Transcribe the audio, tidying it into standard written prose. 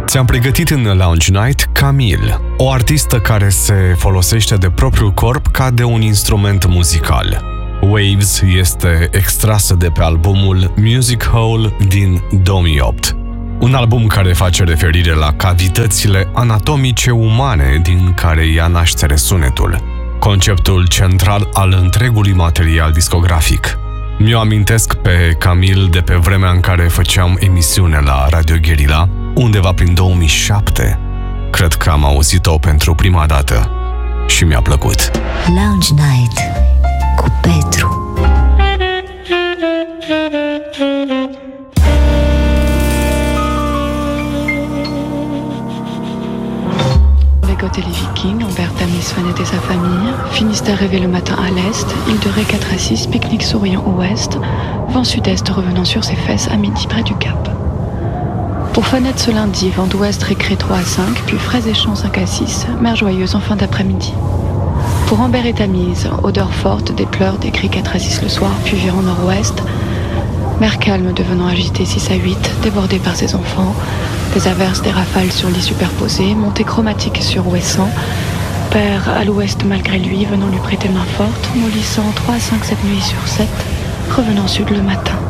Ți-am pregătit în Lounge Night Camille, o artistă care se folosește de propriul corp ca de un instrument muzical. Waves este extrasă de pe albumul Music Hole din 2008. Un album care face referire la cavitățile anatomice umane din care ia naștere sunetul, conceptul central al întregului material discografic. Mi-o amintesc pe Camille de pe vremea în care făceam emisiune la Radio Guerilla, undeva prin 2007. Cred că am auzit-o pentru prima dată și mi-a plăcut. Lounge Night cu Petru. Et les Vikings, Humbert Tamis venait et sa famille, finissent arriver le matin à l'est, île de Ré 4 à 6, pique-nique souriant au ouest, vent sud-est revenant sur ses fesses à midi près du Cap. Pour Fanette ce lundi, vent d'ouest récré 3 à 5, puis frais et champs 5 à 6, mer joyeuse en fin d'après-midi. Pour Humbert et Tamise, odeur forte des pleurs des cris 4 à 6 le soir, puis virant nord-ouest, mer calme devenant agitée 6 à 8, débordée par ses enfants, des averses, des rafales sur lits superposés, montée chromatique sur ouessant, père à l'ouest malgré lui, venant lui prêter main forte, mollissant 3 à 5 cette nuit sur 7, revenant sud le matin.